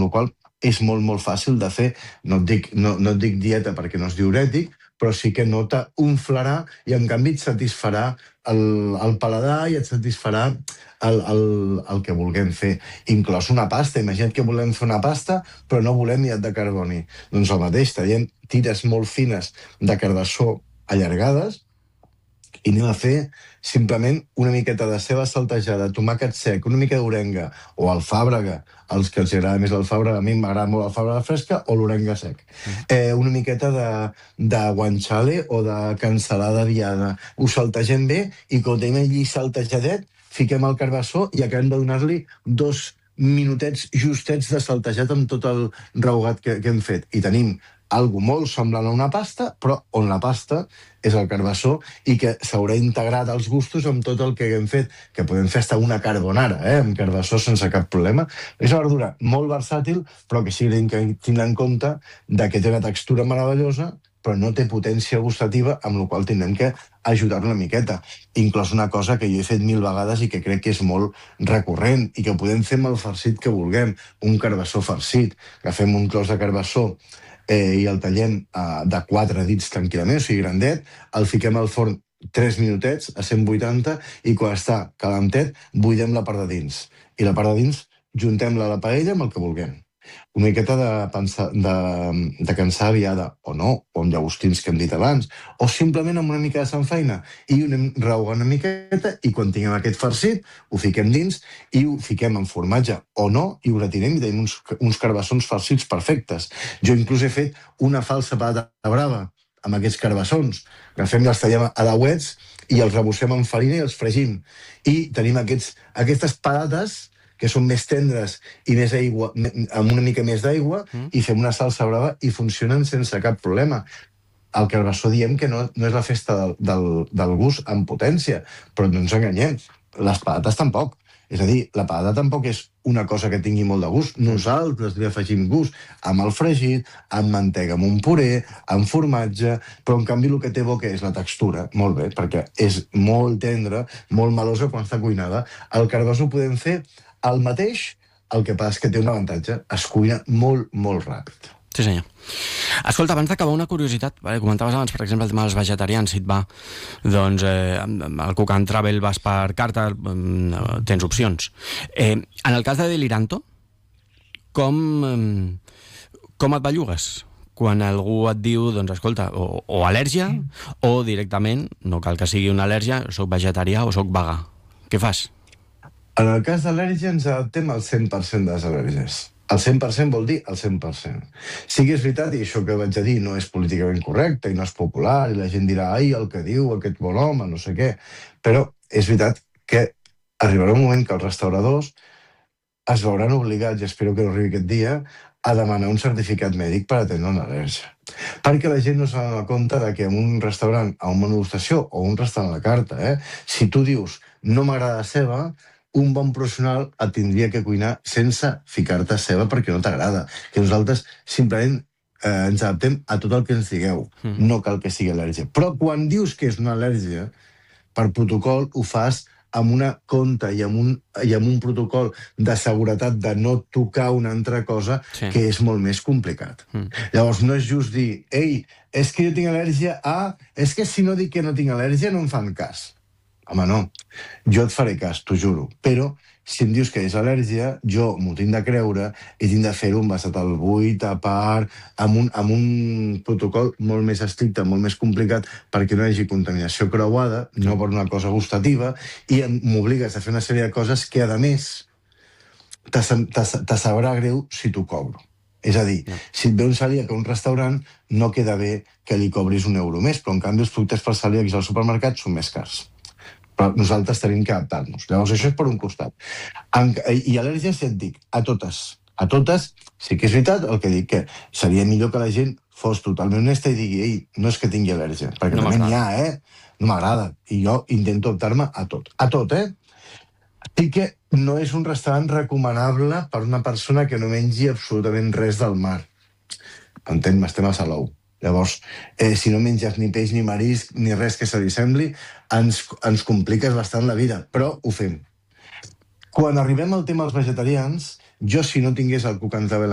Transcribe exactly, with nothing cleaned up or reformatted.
la qual cosa és molt, molt fàcil de fer. No et dic, no, no et dic dieta perquè no és diurètic, però sí que no t'unflarà i en canvi et satisfarà el, el paladar i et satisfarà el, el, el que vulguem fer. Inclòs una pasta. Imagina't que volem fer una pasta però no volem hidrats de carboni. Doncs el mateix, traiem tires molt fines de carbassó allargades i anem a fer simplement una miqueta de ceba saltejada, tomàquet sec, una mica d'orenga o alfàbrega, els que els agrada més l'alfàbrega, a mi m'agrada molt l'alfàbrega fresca o l'orenga sec. Eh, una miqueta de, de guanciale o de cansalada viada. Ho saltegem bé i quan ho tenim allí saltejadet, fiquem el carbassó i acabem de donar-li dos minutets justets de saltejat amb tot el raugat que, que hem fet. I tenim algo molt semblant a una pasta, però on la pasta és el carbassó i que s'haurà integrat als gustos amb tot el que hem fet, que podem fer fins una carbonara, eh, amb carbassó sense cap problema. És una verdura molt versàtil, però que sí que tindrà en compte de que té una textura meravellosa, però no té potència gustativa, amb la qual tindrem que ajudar una miqueta. Inclòs una cosa que jo he fet mil vegades i que crec que és molt recurrent i que podem fer amb el farcit que vulguem, un carbassó farcit. Agafem un tros de carbassó eh, i el tallem eh, de quatre dits tranquil·lament, o sigui grandet, el fiquem al forn tres minutets a cent vuitanta i quan està calentet buidem la part de dins. I la part de dins juntem-la a la paella amb el que vulguem. Una miqueta de, pensar, de, de cansar viada, o no, o amb llagostins que hem dit abans, o simplement amb una mica de sanfaina. I ho anem raugant una miqueta i quan tinguem aquest farcit ho fiquem dins i ho fiquem en formatge o no i ho retirem i tenim uns, uns carbassons farcits perfectes. Jo inclús he fet una falsa patata brava amb aquests carbassons. Agafem i els tallem a dauets i els rebossem en farina i els fregim. I tenim aquests, aquestes patates que són més tendres i més aigua, amb una mica més d'aigua, mm. i fem una salsa brava i funcionen sense cap problema. El carbassó diem que no, no és la festa del, del, del gust en potència, però no ens enganyem. Les patates tampoc. És a dir, la patata tampoc és una cosa que tingui molt de gust. Nosaltres li afegim gust amb el fregit, amb mantega, amb un puré, amb formatge, però en canvi el que té bo que és la textura, molt bé, perquè és molt tendra, molt melosa quan està cuinada. El carbassó ho podem fer el mateix, el que passa és que té un avantatge, es cuina molt, molt ràpid. Sí, senyor. Escolta, abans d'acabar una curiositat, vale, comentaves abans, per exemple, el tema dels vegetarians, si et va, doncs eh, el Cook and Travel vas per carta, eh, tens opcions. Eh, en el cas de Deliranto, com, eh, com et bellugues? Quan algú et diu, doncs escolta, o, o al·lèrgia, o directament, no cal que sigui una al·lèrgia, soc vegetarià o soc vegà. Què fas? En el cas d'al·lèrgia ens adaptem al cent per cent de les al·lèrgies. El cent per cent vol dir el cent per cent. Sí que és veritat, i això que vaig a dir no és políticament correcte i no és popular, i la gent dirà, ai, el que diu aquest bon home, no sé què, però és veritat que arribarà un moment que els restauradors es veuran obligats, i espero que no arribi aquest dia, a demanar un certificat mèdic per atendre una al·lèrgia. Perquè la gent no s'ha de compte de que en un restaurant, a un menú degustació o un restaurant a la carta, eh, si tu dius no m'agrada ceba, un bon professional et tindria que cuinar sense ficar-te ceba perquè no t'agrada. Que nosaltres simplement eh, ens adaptem a tot el que ens digueu. Mm. No cal que sigui al·lèrgia. Però quan dius que és una al·lèrgia, per protocol ho fas amb una compte i amb un, i amb un protocol de seguretat de no tocar una altra cosa, sí, que és molt més complicat. Mm. Llavors no és just dir, ei, és que jo tinc al·lèrgia a... És que si no dic que no tinc al·lèrgia no em fan cas. Home, no. Jo et faré cas, t'ho juro. Però si em dius que és al·lèrgia, jo m'ho tinc de creure i tinc de fer-ho envasat al buit, a part, amb un, amb un protocol molt més estricte, molt més complicat, perquè no hi hagi contaminació creuada, no per una cosa gustativa, i m'obligues a fer una sèrie de coses que, a més, te, te, te sabrà greu si t'ho cobro. És a dir, no. Si et ve un celíac a un restaurant, no queda bé que li cobris un euro més, però en canvi els productes per celíacs al supermercat són més cars. Però nosaltres tenim que adaptar-nos. Llavors, això és per un costat. En, I al·lèrgies, ja et dic, a totes. A totes, sí que és veritat el que dic, que seria millor que la gent fos totalment honesta i digui, ei, no és que tingui al·lèrgia, perquè no també n'hi ha, eh? No m'agrada. I jo intento adaptar-me a tot. A tot, eh? Sí que no és un restaurant recomanable per una persona que no mengi absolutament res del mar. Entén-me, estem a Salou. Llavors, eh, si no menges ni peix, ni marisc, ni res que se li sembli, ens, ens compliques bastant la vida, però ho fem. Quan arribem al tema dels vegetarians, jo si no tingués el Cook and Travel